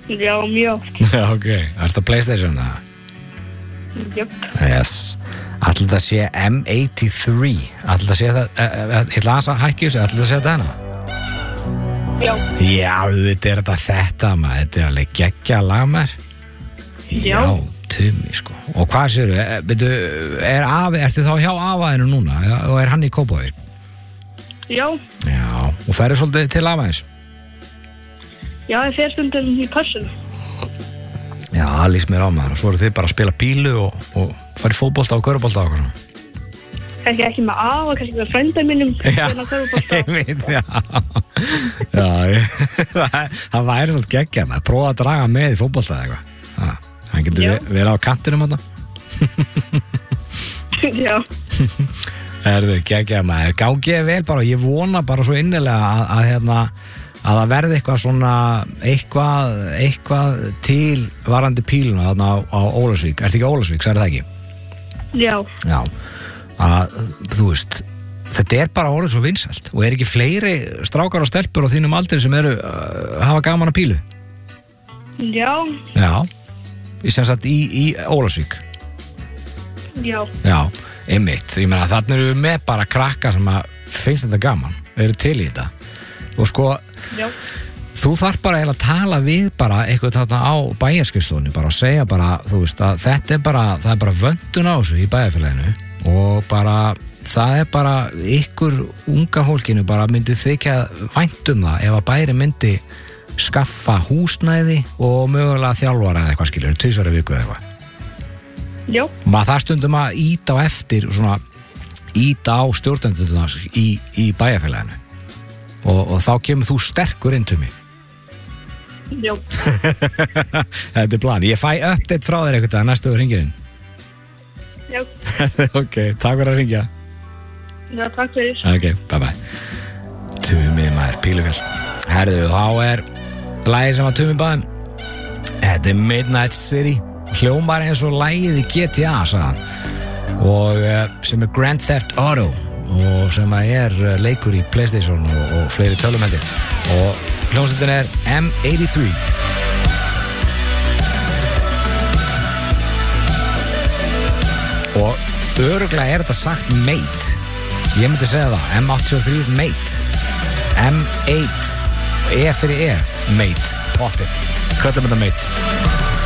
Já, mjög oft. Já, ok. Ertu á PlayStation, eða? Jöp. Yes. Ætli það sé M83. Ætli það sé það, ég ætla að hækki þessu, ætli það sé þetta hana? Já. Já, þetta er þetta maður, þetta er alveg geggja lag maður. Já, Tumi, sko. Og hvað séru, ertu þá hjá afaðinu núna, og er hann í Kópavogi? Já. Já, og ferðu svolítið til afaðins? Já, ég fer stundum í passun. Já, það líst mér á maður, og svo eru þið bara að spila bílu og farið fótbolta og körfubolta og eitthvað svona. Kannski ekki með afa, kannski með frænda mínum. Já, ég veit, já. Já, það væri svolítið geggja maður, prófa að draga með í fótbolta eða eitthvað. Hann getur verið á kantinum þarna. Já. Erðu geggja maður, gangið vel bara, ég vona bara svo innilega að það verði eitthvað svona eitthvað til varandi píluna þarna á Ólafsvík. Ertu ekki á Ólafsvík, sagði það ekki? Já. Já, að þú veist, þetta er bara orðið svo vinsælt, og er ekki fleiri strákar og stelpur á þínum aldri sem eru hafa gaman að pílu? Já. Já, ég sem sagt í Ólafsvík. Já. Já, einmitt, ég meina þarna eru við með bara krakka sem að finnst þetta gaman, eru til í þetta, og sko Já. þú þarf bara eiginlega að tala við bara eitthvað þarna á bæjarskrifstofunni, bara að segja bara, þú veist, að þetta er bara vöndun á þessu í bæjarfélaginu, og bara það er bara ykkur unga fólkinu bara myndi þykja vænt það ef að bæri myndi skaffa húsnæði og mögulega þjálfara eða eitthvað, skilur, 2 viku eða eitthvað. Já. Maður það stundum að íta á eftir, svona íta á stjórnendurna í bæjarfélaginu, og þá kemur þú sterkur inn til mig. Já. Þetta er plan. Ég fæ update frá þér eitthvað næstu hringir inn. Já. Ok, takk fyrir að hringja. Já, takk fyrir. Ok, bye bye. Tumi maður, pílufjall. Herðu, þá er lagið sem að Tumi baðum. Þetta er Midnight City. Hljómar eins og lagið í GTA, sagði hann. Og sem er Grand Theft Auto, og sem er leikur í PlayStation og fleiri tölumheldi. Og hljómsveitin er M83. Og örugglega er þetta sagt mate. Ég myndi segja það, M83 mate. M8 E fyrir E, mate, pottet. Köllum þetta mate.